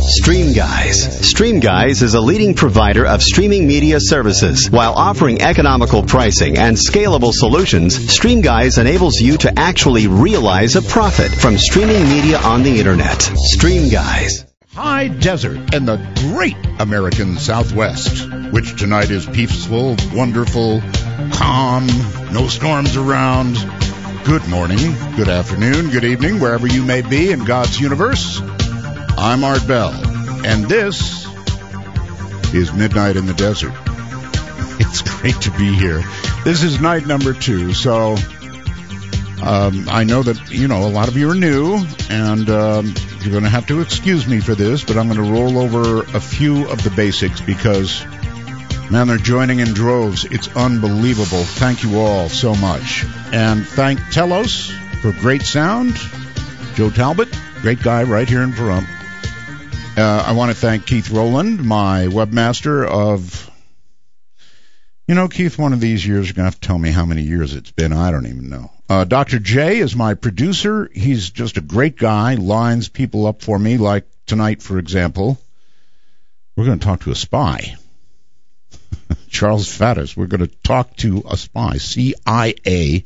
Stream Guys. Stream Guys is a leading provider of streaming media services. While offering economical pricing and scalable solutions, Stream Guys enables you to actually realize a profit from streaming media on the Internet. Stream Guys. High desert and the great American Southwest, which tonight is peaceful, wonderful, calm, no storms around. Good morning, good afternoon, good evening, wherever you may be in God's universe. I'm Art Bell, and this is Midnight in the Desert. It's great to be here. This is night number 2, so I know that, a lot of you are new, and you're going to have to excuse me for this, but I'm going to roll over a few of the basics because, man, they're joining in droves. It's unbelievable. Thank you all so much. And thank Telos for great sound. Joe Talbot, great guy right here in Pahrump. I want to thank Keith Rowland, my webmaster of... Keith, one of these years, you're going to have to tell me how many years it's been. I don't even know. Dr. J is my producer. He's just a great guy, lines people up for me, like tonight, for example. We're going to talk to a spy. Charles Faddis. We're going to talk to a spy, CIA